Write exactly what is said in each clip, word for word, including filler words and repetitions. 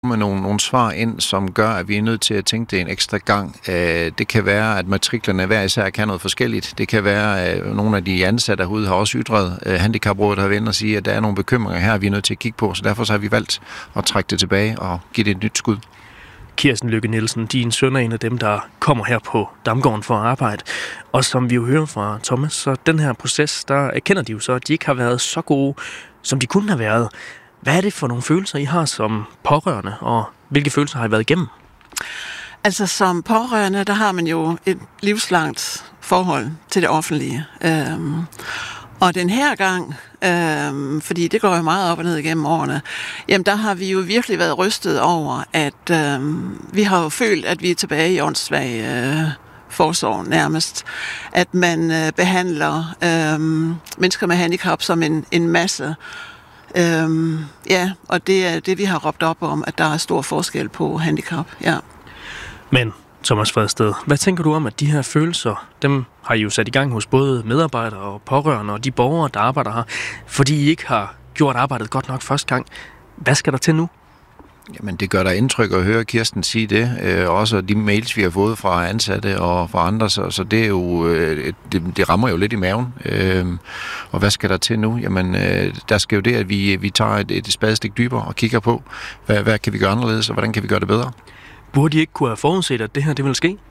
med nogle, nogle svar ind, som gør, at vi er nødt til at tænke det en ekstra gang. Det kan være, at matriklerne hver især kan noget forskelligt. Det kan være, at nogle af de ansatte herude har også ytret, handicaprådet har vendt og sige, at der er nogle bekymringer her, vi er nødt til at kigge på, så derfor så har vi valgt at trække det tilbage og give det et nyt skud. Kirsten Lykke Nielsen, din søn er en af dem, der kommer her på Damgården for at arbejde. Og som vi jo hører fra Thomas, så den her proces, der erkender de jo så, at de ikke har været så gode, som de kunne have været. Hvad er det for nogle følelser, I har som pårørende, og hvilke følelser har I været igennem? Altså som pårørende, der har man jo et livslangt forhold til det offentlige. Øhm, og den her gang, øhm, fordi det går jo meget op og ned igennem årene, jamen der har vi jo virkelig været rystet over, at øhm, vi har jo følt, at vi er tilbage i åndssvag øh, forsorg nærmest. At man øh, behandler øh, mennesker med handicap som en, en masse. Øhm, ja, og det er det, vi har råbt op om, at der er stor forskel på handicap, ja. Men, Thomas Fredsted, hvad tænker du om, at de her følelser, dem har I jo sat i gang hos både medarbejdere og pårørende og de borgere, der arbejder her, fordi I ikke har gjort arbejdet godt nok første gang. Hvad skal der til nu? Jamen, det gør der indtryk at høre Kirsten sige det. Øh, også de mails, vi har fået fra ansatte og fra andre, så, så det er jo, øh, det, det rammer jo lidt i maven. Øh, og hvad skal der til nu? Jamen, øh, der skal jo det, at vi, vi tager et, et spadestik dybere og kigger på, hvad, hvad kan vi gøre anderledes, og hvordan kan vi gøre det bedre? Burde I ikke kunne have forudset, at det her det vil ske?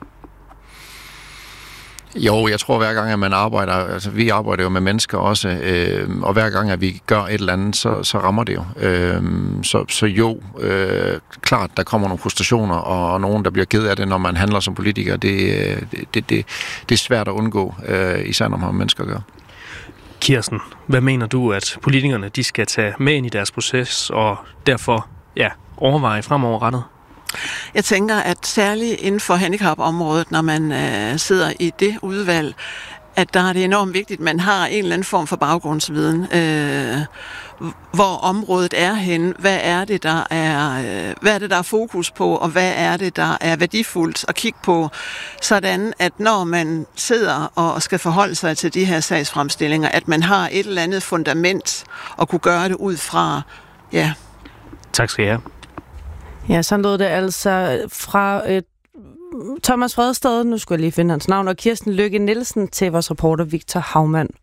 Jo, jeg tror hver gang, at man arbejder, altså vi arbejder jo med mennesker også, øh, og hver gang, at vi gør et eller andet, så, så rammer det jo. Øh, så, så jo, øh, klart, der kommer nogle frustrationer, og, og nogen, der bliver ked af det, når man handler som politiker. Det, det, det, det er svært at undgå, øh, især når man har mennesker at gøre. Kirsten, hvad mener du, at politikerne de skal tage med ind i deres proces, og derfor ja, overveje fremoverrettet? Jeg tænker, at særligt inden for handicapområdet, når man øh, sidder i det udvalg, at der er det enormt vigtigt, at man har en eller anden form for baggrundsviden. Øh, hvor området er henne, hvad er det, der er, øh, hvad er det, der er fokus på, og hvad er det, der er værdifuldt at kigge på, sådan at når man sidder og skal forholde sig til de her sagsfremstillinger, at man har et eller andet fundament at kunne gøre det ud fra. Ja. Tak skal I have. Ja, sådan lød det altså fra øh, Thomas Fredsted, nu skulle jeg lige finde hans navn, og Kirsten Lykke Nielsen til vores reporter Victor Haumann.